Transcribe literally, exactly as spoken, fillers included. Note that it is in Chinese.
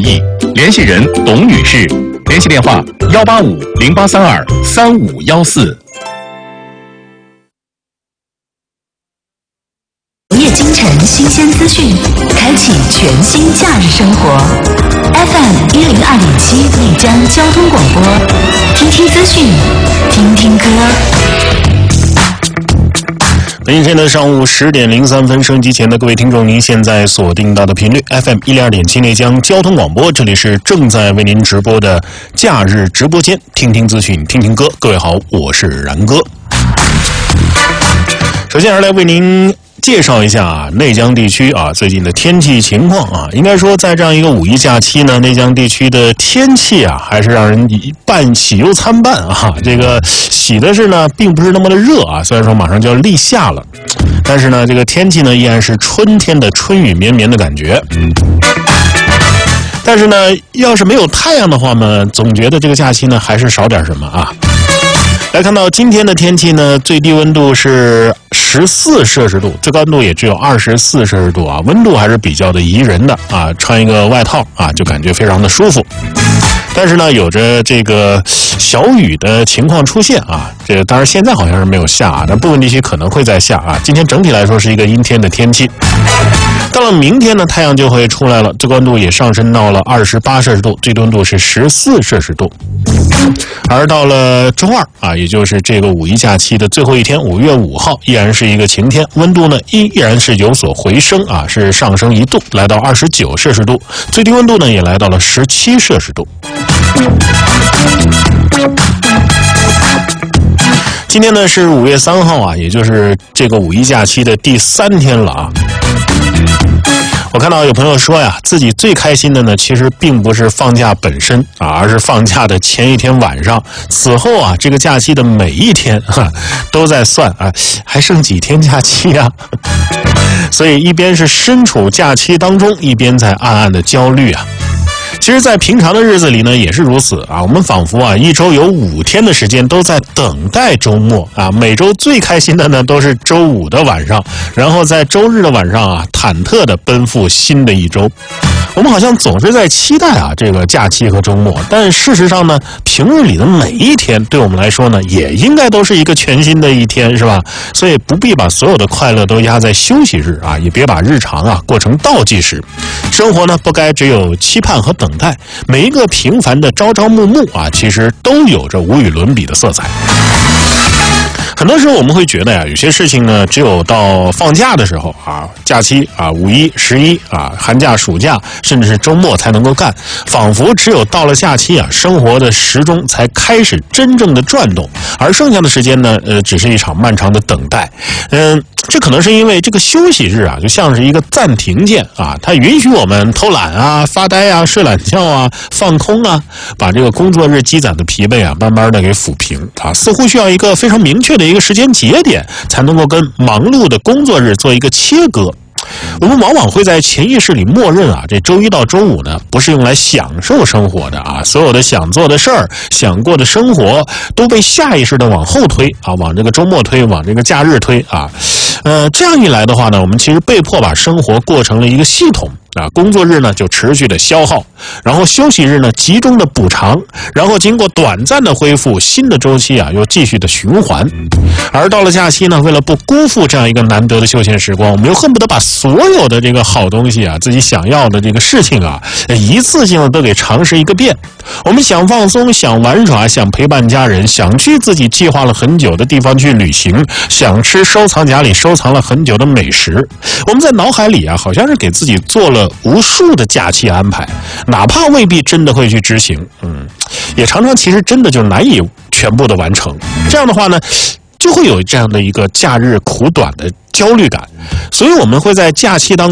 议。联系人董女士，联系电话幺八五零八三二三五幺四。 农业京城新鲜资讯，开启全新假日生活。F M 一零二点七丽江交通广播，听听资讯，听听歌。 每天的上午十点零三分，收音机前的各位听众，您现在锁定到的频率 F M 一零二点七丽江交通广播，这里是正在为您直播的假日直播间，听听资讯，听听歌。各位好，我是然哥。首先来为您介绍一下内江地区啊最近的天气情况啊，应该说在这样一个五一假期呢，内江地区的天气啊还是让人半喜忧参半啊。这个喜的是呢，并不是那么的热啊，虽然说马上就要立夏了，但是呢，这个天气呢依然是春天的春雨绵绵的感觉。但是呢，要是没有太阳的话呢，总觉得这个假期呢还是少点什么啊。来看到今天的天气呢，最低温度是十四摄氏度，最高温度也只有二十四摄氏度啊，温度还是比较的宜人的啊，穿一个外套啊，就感觉非常的舒服。但是呢，有着这个小雨的情况出现啊，这当然现在好像是没有下啊，但部分地区可能会在下啊。今天整体来说是一个阴天的天气。到了明天呢，太阳就会出来了，最高温度也上升到了二十八摄氏度，最低温度是十四摄氏度。而到了周二啊，也就是这个五一假期的最后一天，五月五号，依然是一个晴天，温度呢依然是有所回升啊，是上升一度，来到二十九摄氏度，最低温度呢也来到了十七摄氏度。今天呢是五月三号啊，也就是这个五一假期的第三天了啊。我看到有朋友说呀，自己最开心的呢，其实并不是放假本身啊，而是放假的前一天晚上。此后啊，这个假期的每一天哈，都在算啊，还剩几天假期啊？所以一边是身处假期当中，一边在暗暗的焦虑啊。其实在平常的日子里呢也是如此啊，我们仿佛啊一周有五天的时间都在等待周末啊，每周最开心的呢都是周五的晚上，然后在周日的晚上啊忐忑的奔赴新的一周。我们好像总是在期待啊这个假期和周末，但事实上呢，平日里的每一天对我们来说呢也应该都是一个全新的一天，是吧？所以不必把所有的快乐都压在休息日啊，也别把日常啊过成倒计时。生活呢不该只有期盼和等待，每一个平凡的朝朝暮暮啊，其实都有着无与伦比的色彩。很多时候我们会觉得呀，有些事情呢，只有到放假的时候啊，假期啊，五一、十一啊，寒假、暑假，甚至是周末才能够干，仿佛只有到了假期啊，生活的时钟才开始真正的转动，而剩下的时间呢，呃，只是一场漫长的等待。嗯，这可能是因为这个休息日啊，就像是一个暂停键啊，它允许我们偷懒啊、发呆啊、睡懒觉啊、放空啊，把这个工作日积攒的疲惫啊，慢慢的给抚平啊，似乎需要一个非常明确的一个时间节点，才能够跟忙碌的工作日做一个切割。我们往往会在潜意识里默认啊，这周一到周五呢，不是用来享受生活的啊，所有的想做的事儿、想过的生活，都被下意识的往后推啊，往这个周末推，往这个假日推啊。呃，这样一来的话呢，我们其实被迫把生活过成了一个系统。啊，工作日呢就持续的消耗，然后休息日呢集中的补偿，然后经过短暂的恢复，新的周期啊又继续的循环。而到了假期呢，为了不辜负这样一个难得的休闲时光，我们又恨不得把所有的这个好东西啊，自己想要的这个事情啊，一次性的都给尝试一个遍。我们想放松，想玩耍，想陪伴家人，想去自己计划了很久的地方去旅行，想吃收藏夹里收藏了很久的美食。我们在脑海里啊，好像是给自己做了无数的假期安排，哪怕未必真的会去执行，嗯，也常常其实真的就难以全部的完成。这样的话呢，就会有这样的一个假日苦短的焦虑感，所以我们会在假期当中